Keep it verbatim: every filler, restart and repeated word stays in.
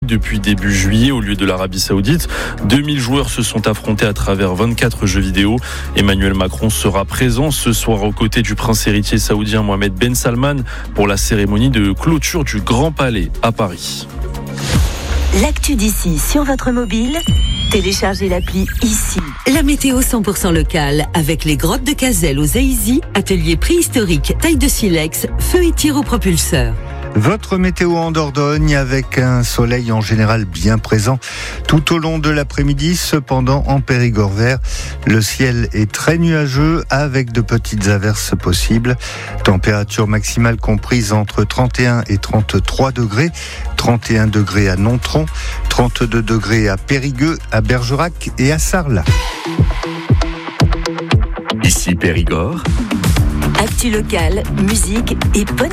depuis début juillet au lieu de l'Arabie Saoudite. deux mille joueurs se sont affrontés à travers vingt-quatre jeux vidéo. Emmanuel Macron sera présent ce soir aux côtés du prince héritier saoudien Mohamed Ben Salman pour la cérémonie de clôture du Grand Palais à Paris. L'actu d'ici sur votre mobile, téléchargez l'appli ici. La météo cent pour cent locale avec les grottes de Cazelles aux Aïsy, atelier préhistorique, taille de silex, feu et tir au propulseur. Votre météo en Dordogne avec un soleil en général bien présent tout au long de l'après-midi. Cependant, en Périgord vert, le ciel est très nuageux avec de petites averses possibles. Température maximale comprise entre trente et un et trente-trois degrés. trente et un degrés à Nontron, trente-deux degrés à Périgueux, à Bergerac et à Sarlat. Ici Périgord. Actu locale, musique et bonne